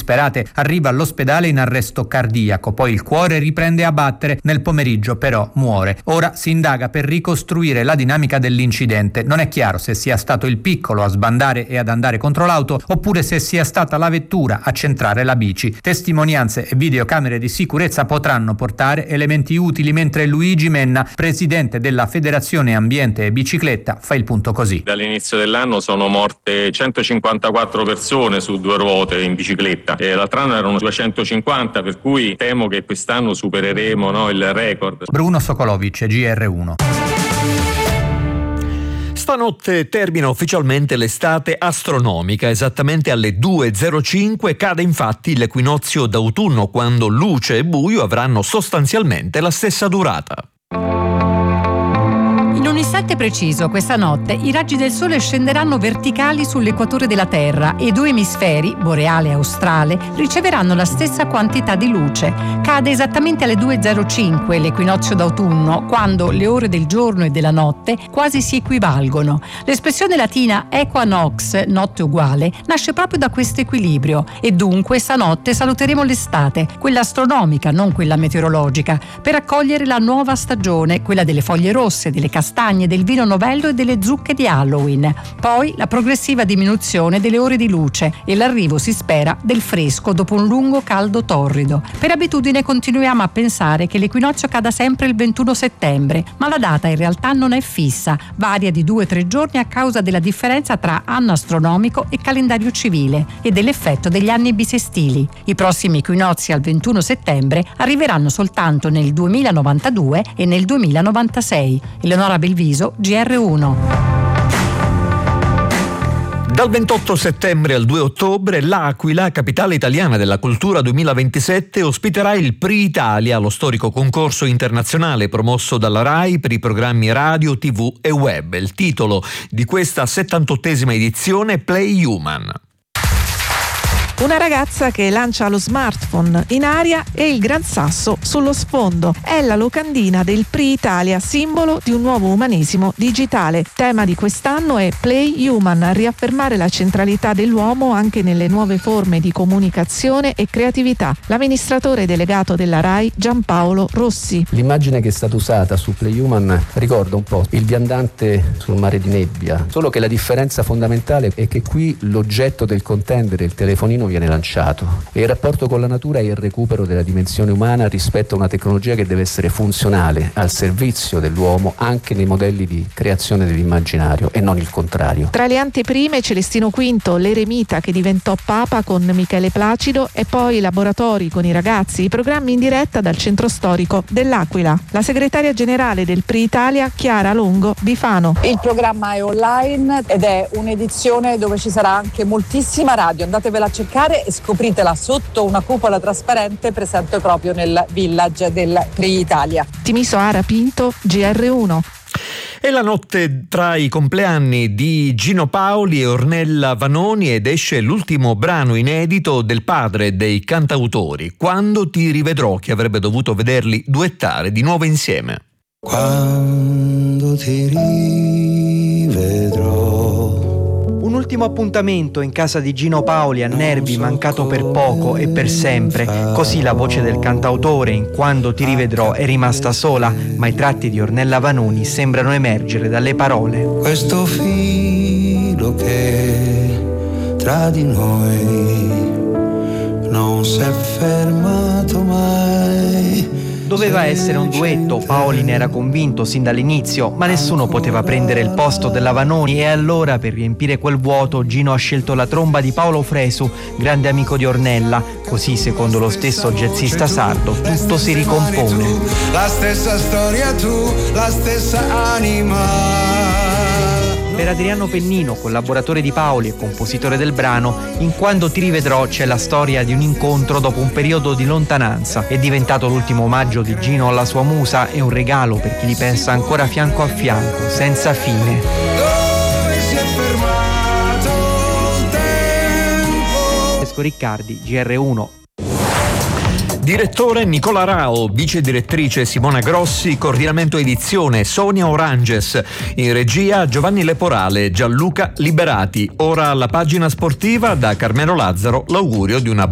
disperate, arriva all'ospedale in arresto cardiaco, poi il cuore riprende a battere, nel pomeriggio però muore. Ora si indaga per ricostruire la dinamica dell'incidente. Non è chiaro se sia stato il piccolo a sbandare e ad andare contro l'auto oppure se sia stata la vettura a centrare la bici. Testimonianze e videocamere di sicurezza potranno portare elementi utili, mentre Luigi Menna, presidente della Federazione Ambiente e Bicicletta, fa il punto così. Dall'inizio dell'anno sono morte 154 persone su due ruote in bicicletta e l'altro anno erano 250, per cui temo che quest'anno supereremo il record. Bruno Sokolovic, GR1. Stanotte termina ufficialmente l'estate astronomica. Esattamente alle 2:05 cade infatti l'equinozio d'autunno, quando luce e buio avranno sostanzialmente la stessa durata. In un istante preciso, questa notte, i raggi del sole scenderanno verticali sull'equatore della Terra e i due emisferi, boreale e australe, riceveranno la stessa quantità di luce. Cade esattamente alle 2:05 l'equinozio d'autunno, quando le ore del giorno e della notte quasi si equivalgono. L'espressione latina equanox, notte uguale, nasce proprio da questo equilibrio e dunque stanotte saluteremo l'estate, quella astronomica, non quella meteorologica, per accogliere la nuova stagione, quella delle foglie rosse, delle castagne, del vino novello e delle zucche di Halloween. Poi la progressiva diminuzione delle ore di luce e l'arrivo, si spera, del fresco dopo un lungo caldo torrido. Per abitudine continuiamo a pensare che l'equinozio cada sempre il 21 settembre, ma la data in realtà non è fissa, varia di 2-3 giorni a causa della differenza tra anno astronomico e calendario civile e dell'effetto degli anni bisestili. I prossimi equinozi al 21 settembre arriveranno soltanto nel 2092 e nel 2096. Eleonora Belviso, GR1. Dal 28 settembre al 2 ottobre l'Aquila, capitale italiana della cultura 2027, ospiterà il PRI Italia, lo storico concorso internazionale promosso dalla RAI per i programmi radio, TV e web. Il titolo di questa 78esima edizione, Play Human. Una ragazza che lancia lo smartphone in aria e il gran sasso sullo sfondo. È la locandina del PRI Italia, simbolo di un nuovo umanesimo digitale. Tema di quest'anno è Play Human, riaffermare la centralità dell'uomo anche nelle nuove forme di comunicazione e creatività. L'amministratore delegato della RAI, Giampaolo Rossi. L'immagine che è stata usata su Play Human ricorda un po' il viandante sul mare di nebbia, solo che la differenza fondamentale è che qui l'oggetto del contendere, il telefonino, viene lanciato e il rapporto con la natura è il recupero della dimensione umana rispetto a una tecnologia che deve essere funzionale, al servizio dell'uomo anche nei modelli di creazione dell'immaginario e non il contrario. Tra le anteprime Celestino V, l'eremita che diventò papa con Michele Placido, e poi i laboratori con i ragazzi, i programmi in diretta dal centro storico dell'Aquila. La segretaria generale del PRI Italia, Chiara Longo Bifano. Il programma è online ed è un'edizione dove ci sarà anche moltissima radio, andatevela a cercare e scopritela sotto una cupola trasparente presente proprio nel village del PRI Italia. Timisoara Pinto, GR1. È la notte tra i compleanni di Gino Paoli e Ornella Vanoni ed esce l'ultimo brano inedito del padre dei cantautori, Quando ti rivedrò, che avrebbe dovuto vederli duettare di nuovo insieme. Quando ti rivedrò. Un ultimo appuntamento in casa di Gino Paoli a Nervi, mancato per poco e per sempre. Così la voce del cantautore in Quando ti rivedrò è rimasta sola, ma i tratti di Ornella Vanoni sembrano emergere dalle parole. Questo filo che tra di noi non si è fermato mai. Doveva essere un duetto, Paoli ne era convinto sin dall'inizio, ma nessuno poteva prendere il posto della Vanoni e allora, per riempire quel vuoto, Gino ha scelto la tromba di Paolo Fresu, grande amico di Ornella. Così, secondo lo stesso jazzista sardo, tutto si ricompone. La stessa storia tu, la stessa anima. Per Adriano Pennino, collaboratore di Paoli e compositore del brano, in Quando ti rivedrò c'è la storia di un incontro dopo un periodo di lontananza. È diventato l'ultimo omaggio di Gino alla sua musa e un regalo per chi gli pensa ancora fianco a fianco, senza fine. Dove si è fermato il tempo? Francesco Riccardi, GR1. Direttore Nicola Rao, vice direttrice Simona Grossi, coordinamento edizione Sonia Oranges, in regia Giovanni Leporale, Gianluca Liberati. Ora alla pagina sportiva da Carmelo Lazzaro l'augurio di una